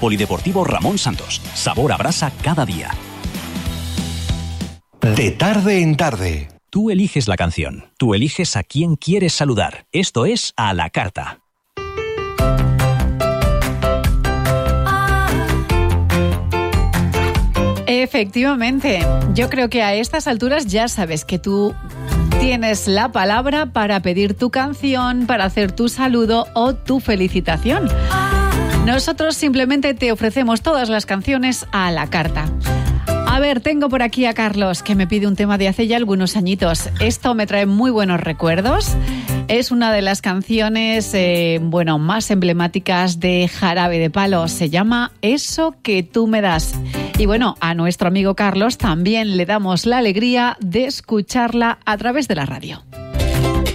Polideportivo Ramón Santos. Sabor a brasa cada día. De tarde en tarde. Tú eliges la canción. Tú eliges a quién quieres saludar. Esto es A la Carta. Efectivamente, yo creo que a estas alturas ya sabes que tú tienes la palabra para pedir tu canción, para hacer tu saludo o tu felicitación. Nosotros simplemente te ofrecemos todas las canciones a la carta. A ver, tengo por aquí a Carlos, que me pide un tema de hace ya algunos añitos. Esto me trae muy buenos recuerdos. Es una de las canciones, más emblemáticas de Jarabe de Palo. Se llama Eso que tú me das. Y bueno, a nuestro amigo Carlos también le damos la alegría de escucharla a través de la radio.